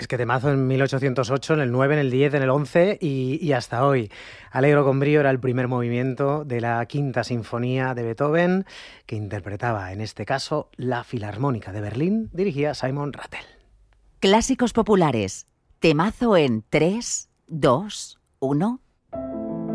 Es que temazo en 1808, en el 9, en el 10, en el 11 y hasta hoy. Allegro con brío era el primer movimiento de la Quinta Sinfonía de Beethoven, que interpretaba, en este caso, la Filarmónica de Berlín, dirigía Simon Rattle. Clásicos populares. Temazo en 3, 2, 1...